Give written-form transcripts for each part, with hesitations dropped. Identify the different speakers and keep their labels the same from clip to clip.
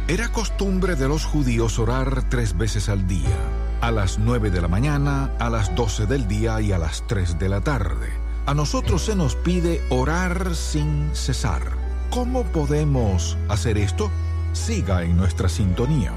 Speaker 1: Era costumbre de los judíos orar 3 veces al día, a las 9 de la mañana, a las 12 del día y a las 3 de la tarde. A nosotros se nos pide orar sin cesar. ¿Cómo podemos hacer esto? Siga en nuestra sintonía.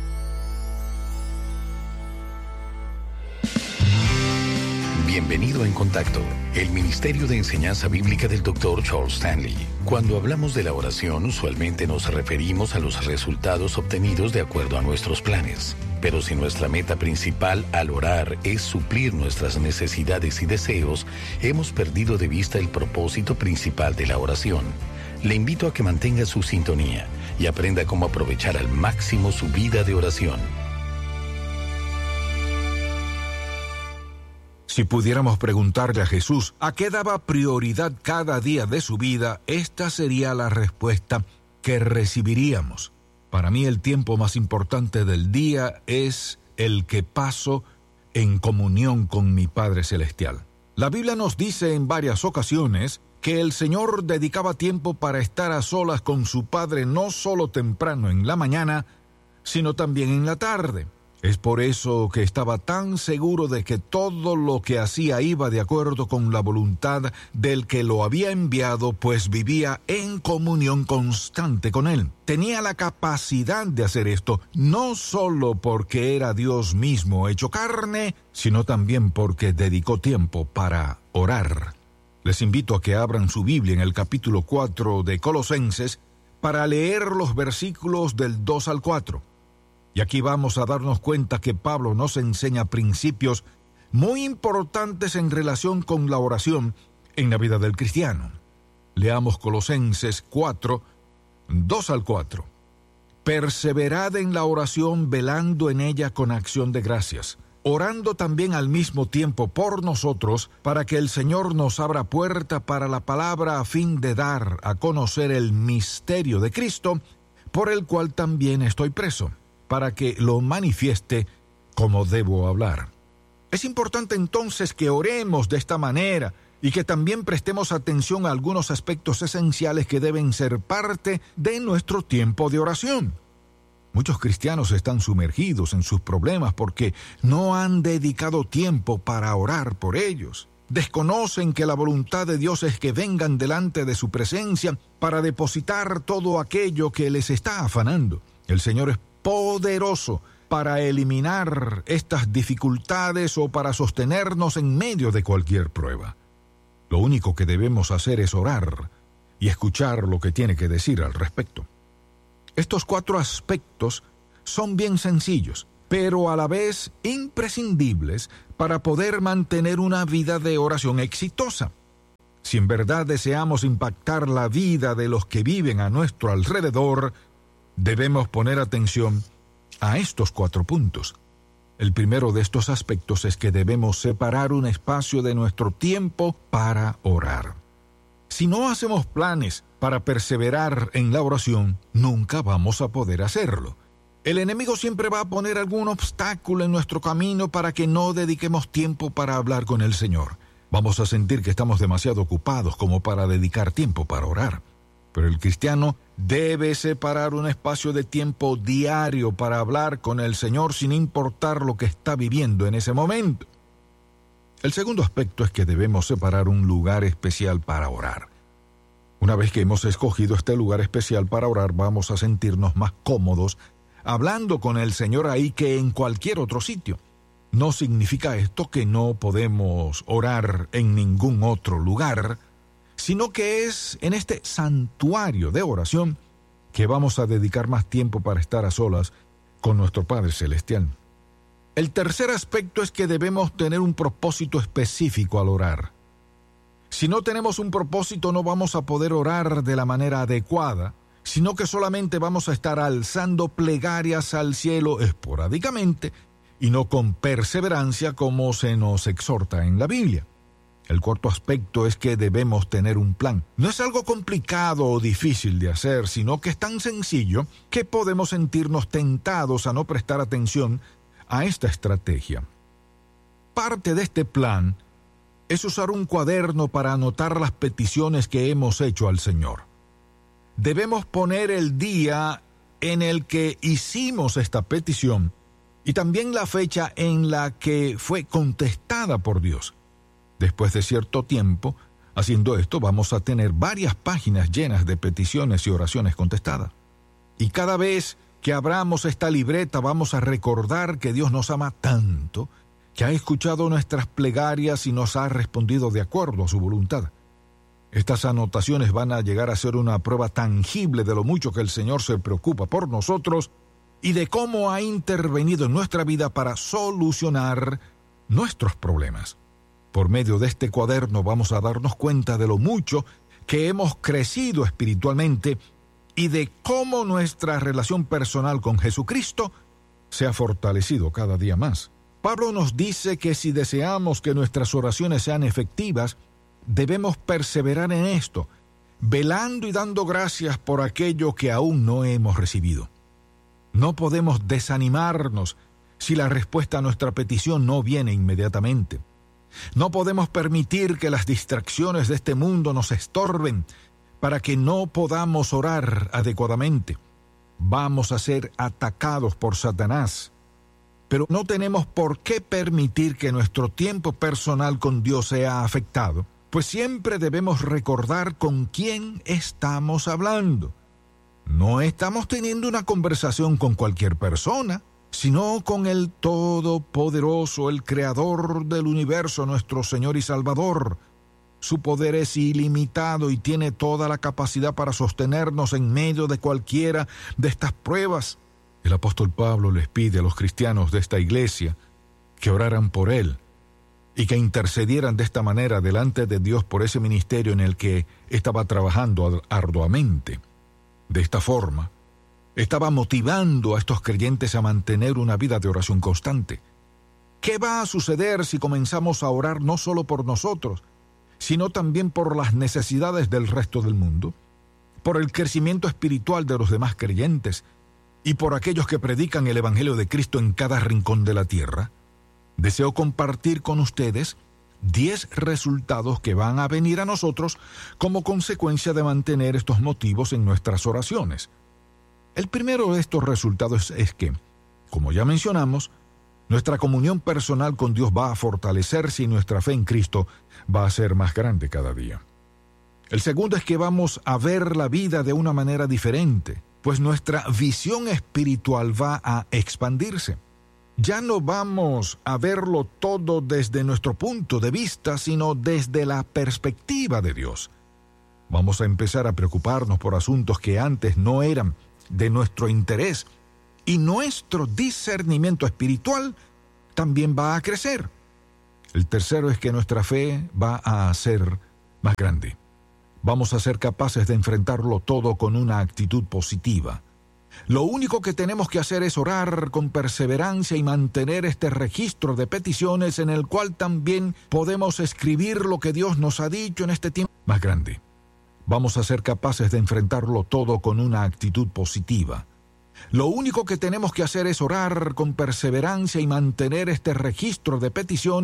Speaker 2: Bienvenido a En Contacto, el Ministerio de Enseñanza Bíblica del Dr. Charles Stanley. Cuando hablamos de la oración, usualmente nos referimos a los resultados obtenidos de acuerdo a nuestros planes. Pero si nuestra meta principal al orar es suplir nuestras necesidades y deseos, hemos perdido de vista el propósito principal de la oración. Le invito a que mantenga su sintonía y aprenda cómo aprovechar al máximo su vida de oración.
Speaker 1: Si pudiéramos preguntarle a Jesús a qué daba prioridad cada día de su vida, esta sería la respuesta que recibiríamos. Para mí el tiempo más importante del día es el que paso en comunión con mi Padre Celestial. La Biblia nos dice en varias ocasiones que el Señor dedicaba tiempo para estar a solas con su Padre no solo temprano en la mañana, sino también en la tarde. Es por eso que estaba tan seguro de que todo lo que hacía iba de acuerdo con la voluntad del que lo había enviado, pues vivía en comunión constante con él. Tenía la capacidad de hacer esto, no solo porque era Dios mismo hecho carne, sino también porque dedicó tiempo para orar. Les invito a que abran su Biblia en el capítulo 4 de Colosenses para leer los versículos del 2 al 4. Y aquí vamos a darnos cuenta que Pablo nos enseña principios muy importantes en relación con la oración en la vida del cristiano. Leamos Colosenses 4, 2 al 4. Perseverad en la oración, velando en ella con acción de gracias, orando también al mismo tiempo por nosotros, para que el Señor nos abra puerta para la palabra a fin de dar a conocer el misterio de Cristo, por el cual también estoy preso, para que lo manifieste como debo hablar. Es importante entonces que oremos de esta manera y que también prestemos atención a algunos aspectos esenciales que deben ser parte de nuestro tiempo de oración. Muchos cristianos están sumergidos en sus problemas porque no han dedicado tiempo para orar por ellos. Desconocen que la voluntad de Dios es que vengan delante de su presencia para depositar todo aquello que les está afanando. El Señor es poderoso para eliminar estas dificultades o para sostenernos en medio de cualquier prueba. Lo único que debemos hacer es orar y escuchar lo que tiene que decir al respecto. Estos 4 aspectos son bien sencillos, pero a la vez imprescindibles para poder mantener una vida de oración exitosa. Si en verdad deseamos impactar la vida de los que viven a nuestro alrededor, debemos poner atención a estos 4 puntos. El primero de estos aspectos es que debemos separar un espacio de nuestro tiempo para orar. Si no hacemos planes para perseverar en la oración, nunca vamos a poder hacerlo. El enemigo siempre va a poner algún obstáculo en nuestro camino para que no dediquemos tiempo para hablar con el Señor. Vamos a sentir que estamos demasiado ocupados como para dedicar tiempo para orar. Pero el cristiano debe separar un espacio de tiempo diario para hablar con el Señor sin importar lo que está viviendo en ese momento. El segundo aspecto es que debemos separar un lugar especial para orar. Una vez que hemos escogido este lugar especial para orar, vamos a sentirnos más cómodos hablando con el Señor ahí que en cualquier otro sitio. No significa esto que no podemos orar en ningún otro lugar, sino que es en este santuario de oración que vamos a dedicar más tiempo para estar a solas con nuestro Padre Celestial. El tercer aspecto es que debemos tener un propósito específico al orar. Si no tenemos un propósito, no vamos a poder orar de la manera adecuada, sino que solamente vamos a estar alzando plegarias al cielo esporádicamente y no con perseverancia como se nos exhorta en la Biblia. El cuarto aspecto es que debemos tener un plan. No es algo complicado o difícil de hacer, sino que es tan sencillo que podemos sentirnos tentados a no prestar atención a esta estrategia. Parte de este plan es usar un cuaderno para anotar las peticiones que hemos hecho al Señor. Debemos poner el día en el que hicimos esta petición y también la fecha en la que fue contestada por Dios. Después de cierto tiempo, haciendo esto, vamos a tener varias páginas llenas de peticiones y oraciones contestadas. Y cada vez que abramos esta libreta, vamos a recordar que Dios nos ama tanto, que ha escuchado nuestras plegarias y nos ha respondido de acuerdo a su voluntad. Estas anotaciones van a llegar a ser una prueba tangible de lo mucho que el Señor se preocupa por nosotros y de cómo ha intervenido en nuestra vida para solucionar nuestros problemas. Por medio de este cuaderno vamos a darnos cuenta de lo mucho que hemos crecido espiritualmente y de cómo nuestra relación personal con Jesucristo se ha fortalecido cada día más. Pablo nos dice que si deseamos que nuestras oraciones sean efectivas, debemos perseverar en esto, velando y dando gracias por aquello que aún no hemos recibido. No podemos desanimarnos si la respuesta a nuestra petición no viene inmediatamente. No podemos permitir que las distracciones de este mundo nos estorben para que no podamos orar adecuadamente. Vamos a ser atacados por Satanás. Pero no tenemos por qué permitir que nuestro tiempo personal con Dios sea afectado, pues siempre debemos recordar con quién estamos hablando. No estamos teniendo una conversación con cualquier persona, sino con el Todopoderoso, el Creador del universo, nuestro Señor y Salvador. Su poder es ilimitado y tiene toda la capacidad para sostenernos en medio de cualquiera de estas pruebas. El apóstol Pablo les pide a los cristianos de esta iglesia que oraran por él y que intercedieran de esta manera delante de Dios por ese ministerio en el que estaba trabajando arduamente. De esta forma, estaba motivando a estos creyentes a mantener una vida de oración constante. ¿Qué va a suceder si comenzamos a orar no solo por nosotros, sino también por las necesidades del resto del mundo, por el crecimiento espiritual de los demás creyentes y por aquellos que predican el Evangelio de Cristo en cada rincón de la tierra? Deseo compartir con ustedes 10 resultados que van a venir a nosotros como consecuencia de mantener estos motivos en nuestras oraciones. El primero de estos resultados es que, como ya mencionamos, nuestra comunión personal con Dios va a fortalecerse y nuestra fe en Cristo va a ser más grande cada día. El segundo es que vamos a ver la vida de una manera diferente, pues nuestra visión espiritual va a expandirse. Ya no vamos a verlo todo desde nuestro punto de vista, sino desde la perspectiva de Dios. Vamos a empezar a preocuparnos por asuntos que antes no eran de nuestro interés, y nuestro discernimiento espiritual también va a crecer. El tercero es que nuestra fe va a ser más grande. Vamos a ser capaces de enfrentarlo todo con una actitud positiva. Lo único que tenemos que hacer es orar con perseverancia y mantener este registro de peticiones en el cual también podemos escribir lo que Dios nos ha dicho en este tiempo más grande. Vamos a ser capaces de enfrentarlo todo con una actitud positiva. Lo único que tenemos que hacer es orar con perseverancia y mantener este registro de peticiones